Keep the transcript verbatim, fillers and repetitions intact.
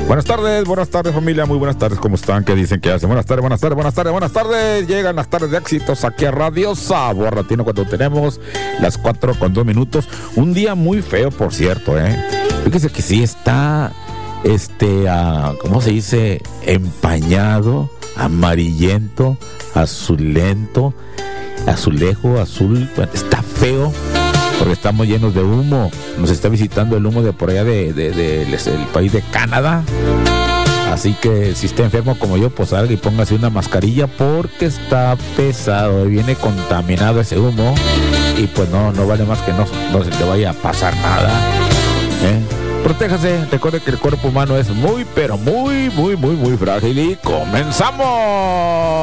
Buenas tardes, buenas tardes familia, muy buenas tardes, ¿cómo están? ¿Qué dicen que hacen? Buenas tardes, buenas tardes, buenas tardes, buenas tardes. Llegan las tardes de éxitos aquí a Radio Sabor Latino cuando tenemos las cuatro con dos minutos. Un día muy feo, por cierto, ¿eh? Fíjese que sí está, este, uh, ¿cómo se dice? Empañado, amarillento, azulento, azulejo, azul, bueno, está feo. Porque estamos llenos de humo. Nos está visitando el humo de por allá de, de, de, de el país de Canadá. Así que si está enfermo como yo, pues salga y póngase una mascarilla porque está pesado. Viene contaminado ese humo. Y pues no, no vale más que no, no se te vaya a pasar nada, ¿eh? Protéjase. Recuerde que el cuerpo humano es muy, pero muy, muy, muy, muy frágil. Y comenzamos.